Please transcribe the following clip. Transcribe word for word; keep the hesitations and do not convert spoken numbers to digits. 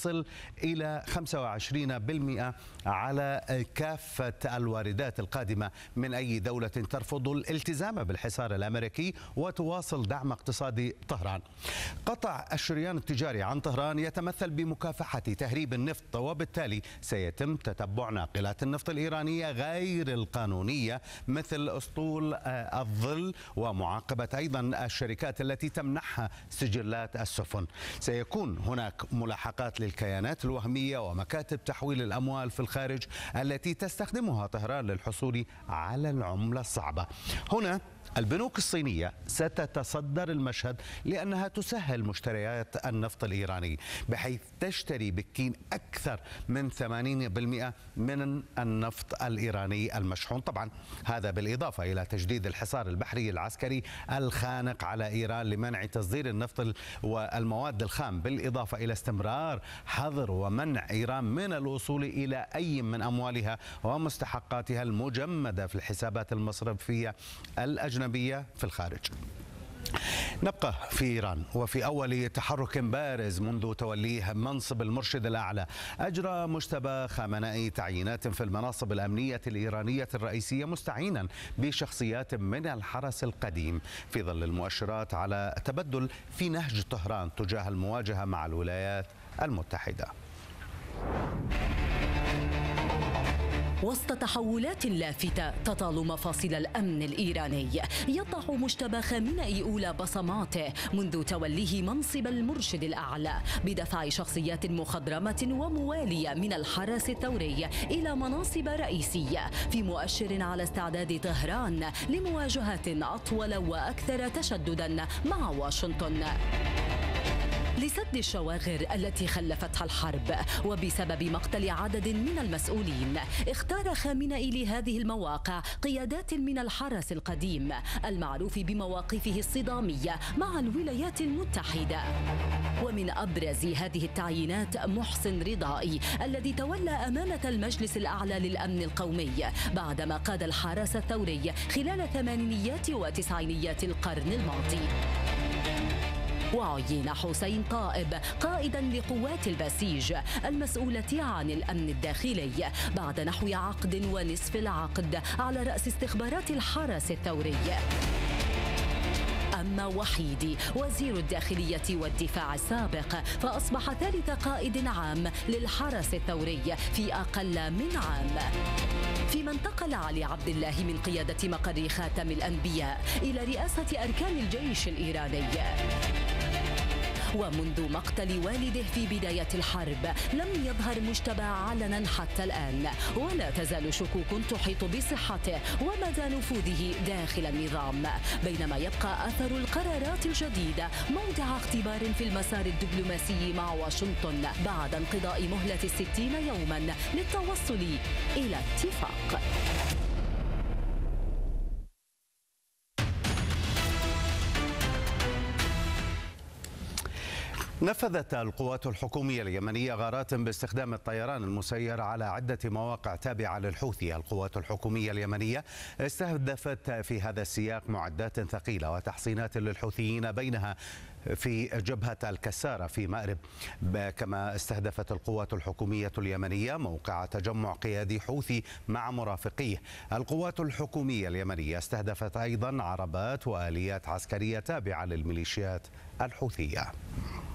تصل إلى خمسة وعشرين بالمئة على كافة الواردات القادمة من أي دولة ترفض الالتزام بالحصار الأمريكي وتواصل دعم اقتصادي طهران. قطع الشريان التجاري عن طهران يتمثل بمكافحة تهريب النفط، وبالتالي سيتم تتبع ناقلات النفط الإيرانية غير القانونية مثل أسطول الظل، ومعاقبة أيضا الشركات التي تمنحها سجلات السفن. سيكون هناك ملاحقات للكيانات الوهمية ومكاتب تحويل الأموال في الخارج التي تستخدمها طهران للحصول على العملة الصعبة. هنا البنوك الصينية ستتصدر المشهد لأنها تسهل مشتريات النفط الإيراني، بحيث تشتري بكين أكثر من ثمانين بالمئة من النفط الإيراني المشحون. طبعا هذا بالإضافة إلى تجديد الحصار البحري العسكري الخانق على إيران لمنع تصدير النفط والمواد الخام، بالإضافة إلى استمرار حظر ومنع إيران من الوصول إلى أي من أموالها ومستحقاتها المجمدة في الحسابات المصرفية الأجنبية في الخارج. نبقى في إيران، وفي أول تحرك بارز منذ توليه منصب المرشد الأعلى أجرى مجتبى خامنئي تعيينات في المناصب الأمنية الإيرانية الرئيسية، مستعينا بشخصيات من الحرس القديم، في ظل المؤشرات على تبدل في نهج طهران تجاه المواجهة مع الولايات المتحدة. وسط تحولات لافتة تطال مفاصل الأمن الإيراني، يضع مجتبى خامنئي أولى بصماته منذ توليه منصب المرشد الأعلى بدفع شخصيات مخضرمة وموالية من الحرس الثوري إلى مناصب رئيسية، في مؤشر على استعداد طهران لمواجهات أطول وأكثر تشددا مع واشنطن لسد الشواغر التي خلفتها الحرب. وبسبب مقتل عدد من المسؤولين، اختار خامنئي لهذه المواقع قيادات من الحرس القديم المعروف بمواقفه الصدامية مع الولايات المتحدة. ومن أبرز هذه التعيينات محسن رضائي الذي تولى أمانة المجلس الأعلى للأمن القومي بعدما قاد الحرس الثوري خلال ثمانينيات وتسعينيات القرن الماضي. وعين حسين طائب قائدا لقوات البسيج المسؤولة عن الأمن الداخلي بعد نحو عقد ونصف العقد على رأس استخبارات الحرس الثوري. أما وحيدي وزير الداخلية والدفاع السابق فأصبح ثالث قائد عام للحرس الثوري في أقل من عام، فيما انتقل علي عبد الله من قيادة مقر خاتم الأنبياء إلى رئاسة أركان الجيش الإيراني. ومنذ مقتل والده في بداية الحرب لم يظهر مجتبى علنا حتى الآن، ولا تزال شكوك تحيط بصحته ومدى نفوذه داخل النظام، بينما يبقى أثر القرارات الجديدة موضع اختبار في المسار الدبلوماسي مع واشنطن بعد انقضاء مهلة الستين يوما للتوصل إلى اتفاق. نفذت القوات الحكومية اليمنية غارات باستخدام الطيران المسير على عدة مواقع تابعة للحوثي. القوات الحكومية اليمنية استهدفت في هذا السياق معدات ثقيلة وتحصينات للحوثيين، بينها في جبهة الكسارة في مأرب. كما استهدفت القوات الحكومية اليمنية موقع تجمع قيادي حوثي مع مرافقيه. القوات الحكومية اليمنية استهدفت أيضا عربات وآليات عسكرية تابعة للميليشيات الحوثية.